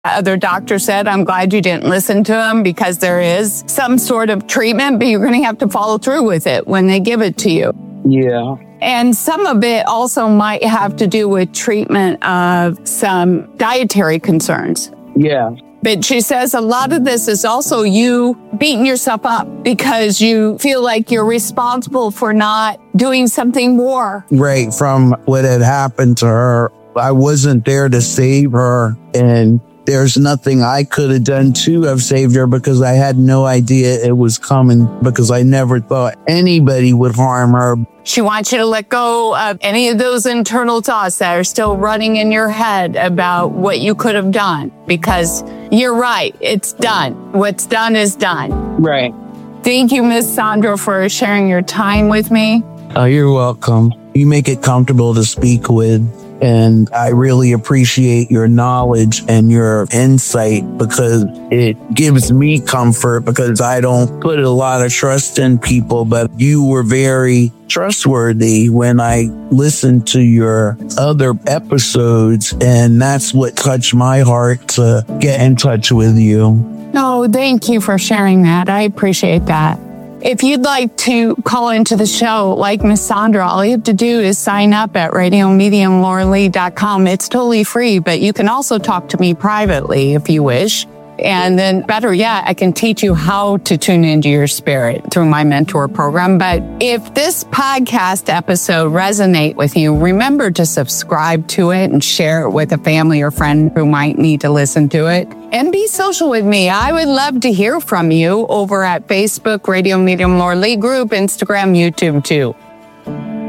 Other doctors said, I'm glad you didn't listen to them because there is some sort of treatment, but you're going to have to follow through with it when they give it to you. Yeah. And some of it also might have to do with treatment of some dietary concerns. Yeah. But she says a lot of this is also you beating yourself up because you feel like you're responsible for not doing something more. Right. From what had happened to her, I wasn't there to save her, and there's nothing I could have done to have saved her because I had no idea it was coming, because I never thought anybody would harm her. She wants you to let go of any of those internal thoughts that are still running in your head about what you could have done, because you're right. It's done. What's done is done. Right. Thank you, Miss Sandra, for sharing your time with me. Oh, you're welcome. You make it comfortable to speak with. And I really appreciate your knowledge and your insight, because it gives me comfort, because I don't put a lot of trust in people, but you were very trustworthy when I listened to your other episodes, and that's what touched my heart to get in touch with you. No, thank you for sharing that. I appreciate that. If you'd like to call into the show like Miss Sandra, all you have to do is sign up at radiomediumlauralee.com. It's totally free, but you can also talk to me privately if you wish. And then better yet, I can teach you how to tune into your spirit through my mentor program. But if this podcast episode resonates with you, remember to subscribe to it and share it with a family or friend who might need to listen to it. And be social with me. I would love to hear from you over at Facebook, Radio Medium Laura Lee Group, Instagram, YouTube too.